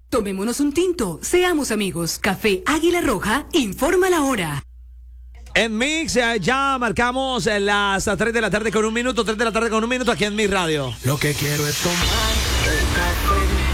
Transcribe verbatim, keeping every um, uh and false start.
Tomémonos un tinto, seamos amigos. Café Águila Roja, informa la hora. En Mix eh, ya marcamos eh, las tres de la tarde con un minuto, tres de la tarde con un minuto aquí en Mix Radio. Lo que quiero es tomar el café